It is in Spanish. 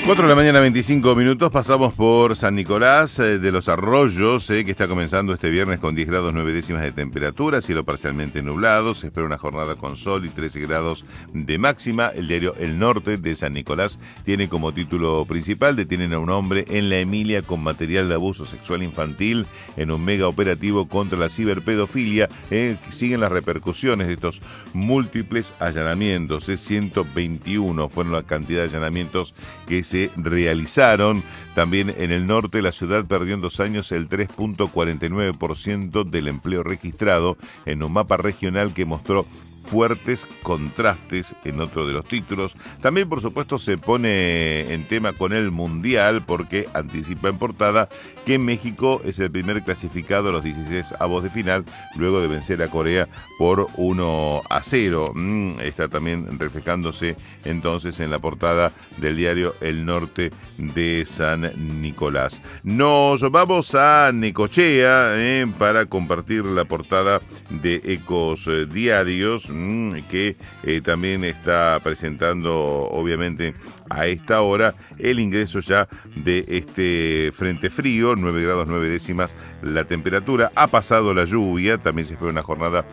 4 de la mañana, 25 minutos, pasamos por San Nicolás de los Arroyos, que está comenzando este viernes con 10 grados 9 décimas de temperatura, cielo parcialmente nublado, se espera una jornada con sol y 13 grados de máxima. El diario El Norte de San Nicolás tiene como título principal: detienen a un hombre en la Emilia con material de abuso sexual infantil en un mega operativo contra la ciberpedofilia. Siguen las repercusiones de estos múltiples allanamientos, 121 fueron la cantidad de allanamientos que se realizaron. También en el norte, la ciudad perdió en 2 años el 3.49% del empleo registrado en un mapa regional que mostró fuertes contrastes en otro de los títulos. También, por supuesto, se pone en tema con el Mundial porque anticipa en portada que México es el primer clasificado a los 16avos de final luego de vencer a Corea por 1-0. Está también reflejándose entonces en la portada del diario El Norte de San Nicolás. Nos vamos a Necochea para compartir la portada de Ecos Diarios, que también está presentando, obviamente, a esta hora el ingreso ya de este frente frío, 9 grados 9 décimas la temperatura. Ha pasado la lluvia, también se espera una jornada